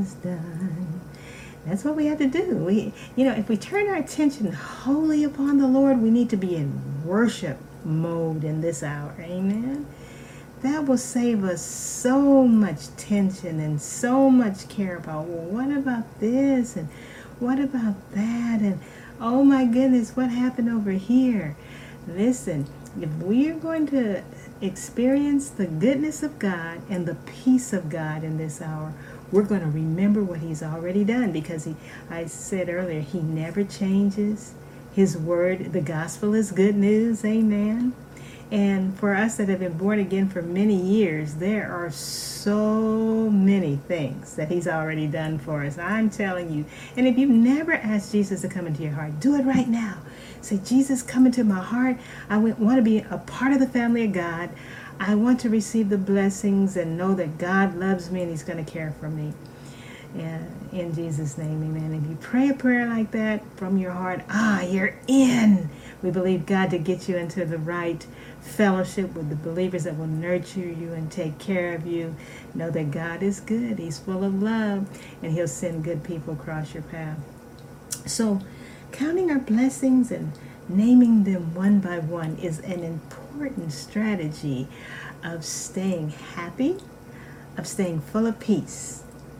has done. That's what we have to do. If we turn our attention wholly upon the Lord, we need to be in worship mode in this hour. Amen. That will save us so much tension and so much care about, well, what about this and what about that, and oh my goodness, what happened over here? Listen, if we are going to experience the goodness of God and the peace of God in this hour, we're going to remember what he's already done, because I said earlier, he never changes. His word, the gospel, is good news. Amen. And for us that have been born again for many years, there are so many things that he's already done for us. I'm telling you. And if you've never asked Jesus to come into your heart, do it right now. Say, Jesus, come into my heart. I want to be a part of the family of God. I want to receive the blessings and know that God loves me and he's going to care for me. And in Jesus' name, amen. If you pray a prayer like that from your heart, you're in. We believe God to get you into the right fellowship with the believers that will nurture you and take care of you. Know that God is good. He's full of love, and he'll send good people across your path. So counting our blessings and naming them one by one is an important strategy of staying happy, of staying full of peace.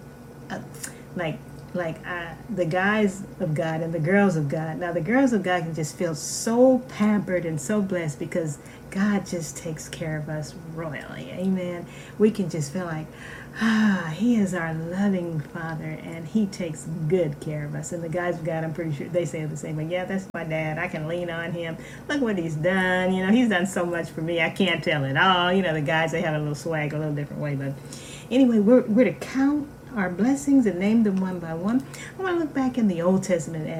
The guys of God and the girls of God. Now, the girls of God can just feel so pampered and so blessed because God just takes care of us royally. Amen. We can just feel like, he is our loving Father and he takes good care of us. And the guys of God, I'm pretty sure they say the same way. Yeah, that's my dad. I can lean on him. Look what he's done. He's done so much for me. I can't tell it all. The guys, they have a little swag, a little different way. But anyway, we're to count our blessings and name them one by one. I want to look back in the Old Testament